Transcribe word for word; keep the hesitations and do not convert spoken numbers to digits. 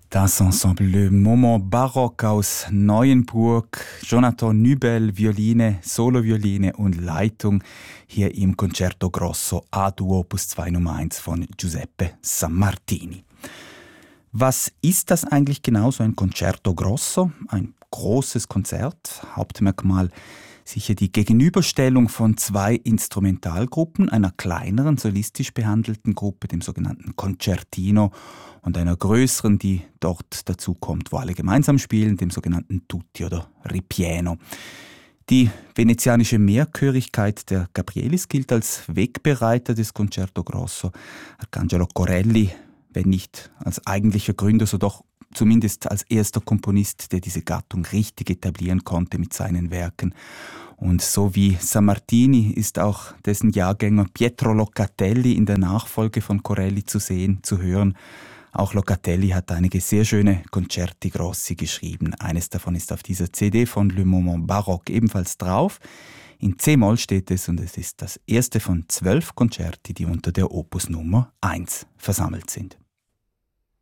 Das Ensemble Le Moment Baroque aus Neuenburg, Jonathan Nübel, Violine, Solovioline und Leitung hier im Concerto Grosso A-Dur Opus zwei Nummer eins von Giuseppe Sammartini. Was ist das eigentlich genau, so ein Concerto Grosso? Ein großes Konzert, Hauptmerkmal sicher die Gegenüberstellung von zwei Instrumentalgruppen, einer kleineren, solistisch behandelten Gruppe, dem sogenannten Concertino, und einer größeren, die dort dazu kommt, wo alle gemeinsam spielen, dem sogenannten Tutti oder Ripieno. Die venezianische Mehrchörigkeit der Gabrielis gilt als Wegbereiter des Concerto Grosso. Arcangelo Corelli, wenn nicht als eigentlicher Gründer, so doch zumindest als erster Komponist, der diese Gattung richtig etablieren konnte mit seinen Werken. Und so wie Sammartini ist auch dessen Jahrgänger Pietro Locatelli in der Nachfolge von Corelli zu sehen, zu hören. Auch Locatelli hat einige sehr schöne Concerti Grossi geschrieben. Eines davon ist auf dieser C D von Le Moment Baroque ebenfalls drauf. In C-Moll steht es und es ist das erste von zwölf Concerti, die unter der Opus Nummer eins versammelt sind.